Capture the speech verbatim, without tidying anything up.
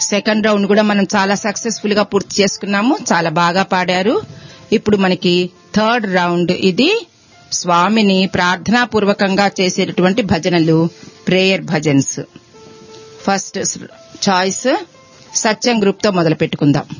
Second round కూడా మనం చాలా సక్సెస్ఫుల్ గా పూర్తి చేసుకున్నాము. చాలా బాగా పాడారు. ఇప్పుడు మనకి థర్డ్ రౌండ్. ఇది స్వామిని ప్రార్థనాపూర్వకంగా చేసేటటువంటి భజనలు, ప్రేయర్ భజన్స్. ఫస్ట్ చాయిస్ సత్యం గ్రూప్ తో మొదలు పెట్టుకుందాం.